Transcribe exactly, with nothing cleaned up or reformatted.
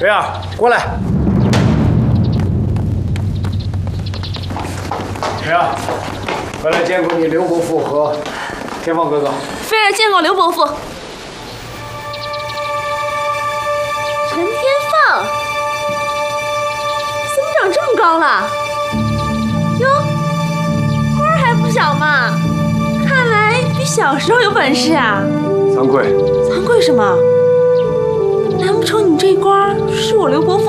这样，过来。这样，回来见过你刘伯父和天放哥哥。 菲儿见过刘伯父。陈天放，怎么长这么高了？哟，花儿还不小嘛，看来比小时候有本事啊。 惭愧。 惭愧什么？难不成你这官是我刘伯父